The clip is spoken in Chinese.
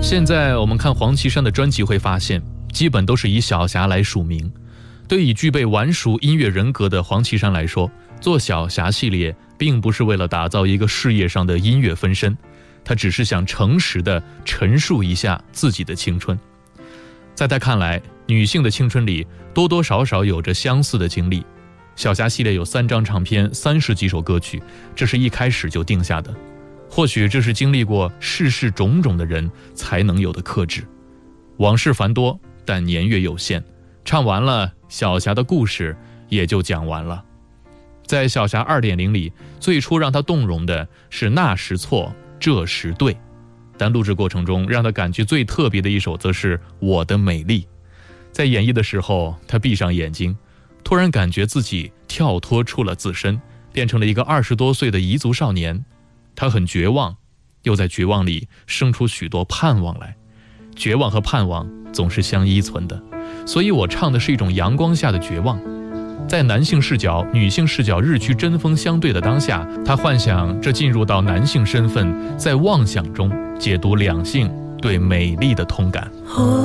现在我们看黄绮珊的专辑会发现，基本都是以小霞来署名。对以具备完熟音乐人格的黄绮珊来说，做小霞系列并不是为了打造一个事业上的音乐分身，她只是想诚实地陈述一下自己的青春。在她看来，女性的青春里多多少少有着相似的经历。小霞系列有3张唱片，30几首歌曲，这是一开始就定下的。或许这是经历过世事种种的人才能有的克制。往事繁多，但年月有限，唱完了，小霞的故事也就讲完了。在小霞 2.0 里，最初让她动容的是那时错，这时对，但录制过程中让她感觉最特别的一首则是我的美丽。在演绎的时候，她闭上眼睛，突然感觉自己跳脱出了自身，变成了一个20多岁的彝族少年。他很绝望，又在绝望里生出许多盼望来。绝望和盼望总是相依存的，所以我唱的是一种阳光下的绝望。在男性视角、女性视角日趋针锋相对的当下，他幻想这进入到男性身份，在妄想中解读两性对美丽的通感。